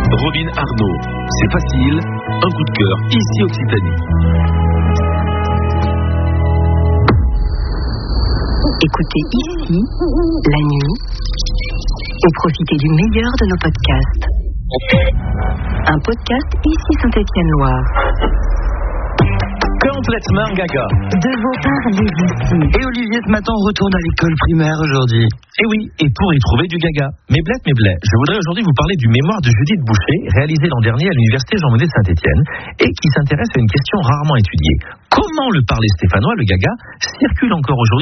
Robin Arnaud, c'est facile, un coup de cœur, ici Occitanie. Écoutez ici, la nuit, et profitez du meilleur de nos podcasts. Un podcast ici Saint-Étienne-Loire. Complètement gaga. De vos parlers d'ici. Et Olivier ce matin retourne à l'école primaire aujourd'hui. Et oui, et pour y trouver du gaga. Mais blé, je voudrais aujourd'hui vous parler du mémoire de Judith Boucher, réalisé l'an dernier à l'université Jean Monnet de Saint-Étienne, et qui s'intéresse à une question rarement étudiée. Comment le parler stéphanois, le gaga, circule encore aujourd'hui